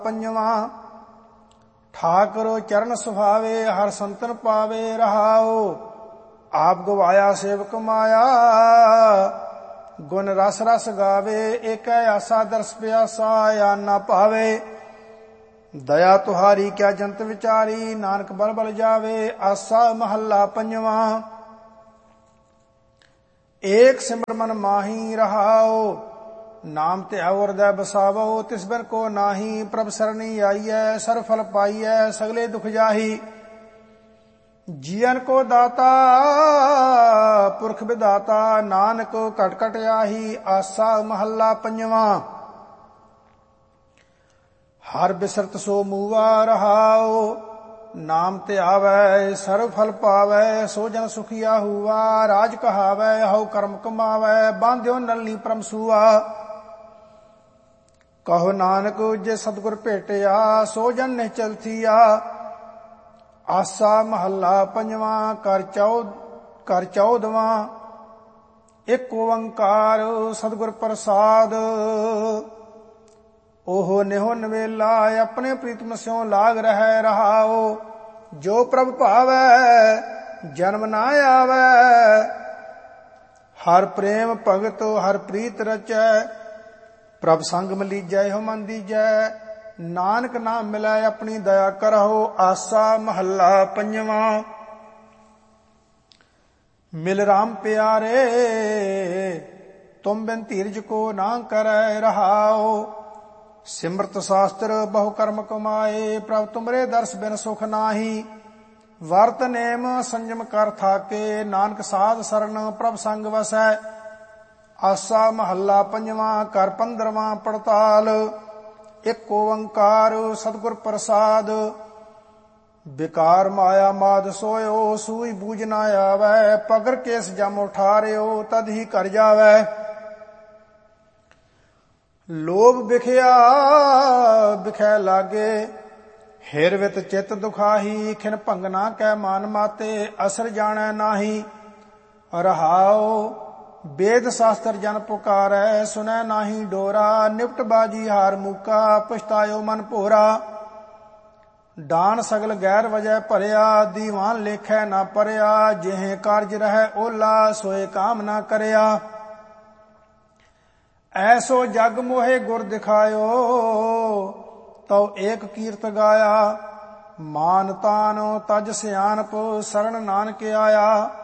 ਪੰਜਵਾਂ। ਠਾਕੁਰ ਚਰਨ ਸੁਭਾਵੇ ਹਰ ਸੰਤਨ ਪਾਵੇ ਰਹਾਉ। ਆਪ ਗਵਾਇਆ ਸੇਵਕ ਮਾਇਆ ਗੁਣ ਰਸ ਰਸ ਗਾਵੇ। ਏਕੈ ਆਸਾ ਦਰਸ ਪਿਆਸਾ ਆ ਨਾ ਭਾਵੇ। ਦਇਆ ਤੁਹਾਰੀ ਕਿਆ ਜੰਤ ਵਿਚਾਰੀ ਨਾਨਕ ਬਲ ਬਲ ਜਾਵੇ। ਆਸਾ ਮਹੱਲਾ ਪੰਜਵਾਂ। ਏਕ ਸਿਮਰ ਮਨ ਮਾਹੀ ਰਹਾਉ। ਨਾਮ ਧਿਆਉ ਹਿਰਦੈ ਬਸਾਵੋ। ਤਿਸ ਬਿਨ ਕੋ ਨਾਹੀ ਪ੍ਰਭ ਸਰਣੀ ਆਈਐ। ਸਰ ਫਲ ਪਾਈਐ ਸਗਲੇ ਦੁਖ ਜਾਹੀ। ਜੀਵਨ ਕੋ ਦਾਤਾ ਪੁਰਖ ਵਿਦਾਤਾ ਨਾਨਕ ਘਟ ਘਟ ਆਹੀ। ਆਸਾ ਮਹੱਲਾ ਪੰਜਵਾਂ। ਹਰ ਬਿਸਰਤ ਸੋ ਮੂਆ ਰਹਾਉ। ਨਾਮ ਧਿਆਵੈ ਸਰਬ ਫਲ ਪਾਵੈ। ਸੋ ਜਨ ਸੁਖੀਆ ਹੂਆ। ਰਾਜ ਕਹਾਵੈ ਹਉ ਕਰਮ ਕਮਾਵੈ। ਬਾਂਧਿਓ ਨਲਨੀ ਪਰਮ ਸੂਆ। ਕਹੋ ਨਾਨਕ ਜੇ ਸਤਿਗੁਰ ਭੇਟਿਆ ਸੋ ਜਨ ਨਿਹਚਲ ਥੀਆ। ਆਸਾ ਮਹੱਲਾ ਪੰਜਵਾਂ। ਕਰ ਚੌਦਵਾਂ। ਇੱਕ ਓੰਕਾਰ ਸਤਿਗੁਰ ਪ੍ਰਸਾਦ। ਉਹ ਨਿਹੋ ਨਵੇਲਾ ਆਪਣੇ ਪ੍ਰੀਤਮ ਸਿਉ ਲਾਗ ਰਹਿ ਰਹਾਉ। ਜੋ ਪ੍ਰਭ ਭਾਵੈ ਜਨਮ ਨਾ ਆਵੈ। ਹਰ ਪ੍ਰੇਮ ਭਗਤ ਹਰ ਪ੍ਰੀਤ ਰਚੈ। ਪ੍ਰਭ ਸੰਗ ਮਲੀਜੈ ਇਹੋ ਮਨ ਦੀਜੈ। ਨਾਨਕ ਨਾਮ ਮਿਲੈ ਆਪਣੀ ਦਇਆ ਕਰਹੁ। ਆਸਾ ਮਹੱਲਾ ਪੰਜਵਾਂ। ਮਿਲ ਰਾਮ ਪਿਆਰੇ ਤੁਮ ਬਿਨ ਧੀਰਜ ਕੋ ਨਾ ਕਰੈ ਰਹਾਉ। ਸਿਮਰਤ ਸ਼ਾਸਤਰ ਬਹੁ ਕਰਮ ਕਮਾਏ। ਪ੍ਰਭ ਤੁਮਰੇ ਦਰਸ ਬਿਨ ਸੁਖ ਨਾਹੀ। ਵਰਤ ਨੇਮ ਸੰਜਮ ਕਰ ਥਾਕੇ। ਨਾਨਕ ਸਾਧ ਸਰਨ ਪ੍ਰਭ ਸੰਗ ਵਸੈ। ਆਸਾ ਮਹੱਲਾ ਪੰਜਵਾਂ। ਕਰ 15ਵਾਂ ਪੜਤਾਲ। ਇੱਕ ਓੰਕਾਰ ਸਤਿਗੁਰ ਪ੍ਰਸਾਦ। ਬਿਕਾਰ ਮਾਇਆ ਮਾਦ ਸੋਇਓ ਸੂਈ ਬੂਝ ਨਾ ਆਵੈ। ਪਗਰ ਕੇਸ ਜਮ ਉਠਾਰਿਓ ਤਦ ਹੀ ਕਰ ਜਾਵੈ। ਲੋਭ ਬਿਖੈ ਲਾਗੇ ਹਿਰ ਵਿਤ ਚਿਤ ਦੁਖਾਹੀ। ਖਿਨ ਭੰਗਨਾ ਕੈ ਮਾਨ ਮਾਤੇ ਅਸਰ ਜਾਣੈ ਨਾਹੀ। ਰਹਾਉ ਵੇਦ ਸ਼ਾਸਤਰ ਜਨ ਪੁਕਾਰੈ ਸੁਨੈ ਨਾਹੀ ਡੋਰਾ। ਨਿਪਟ ਬਾਜੀ ਹਾਰ ਮੂਕਾ ਪਛਤਾਇਓ ਮਨ ਭੋਰਾ। ਡਾਨ ਸਗਲ ਗੈਰ ਵਜੈ ਭਰਿਆ। ਦੀਵਾਨ ਲੇਖੈ ਨਾ ਪਰਿਆ। ਜਿਹੇ ਕਾਰਜ ਰਹਿ ਓਲਾ ਸੋਏ ਕਾਮ ਨਾ ਕਰਿਆ। ਐਸੋ ਜਗ ਮੋਹਿ ਗੁਰ ਦਿਖਾਇਓ ਤਉ ਏਕ ਕੀਰਤ ਗਾਇਆ। ਮਾਨ ਤਾਨ ਤਜ ਸਿਆਣਪ ਸਰਣ ਨਾਨਕ ਆਇਆ।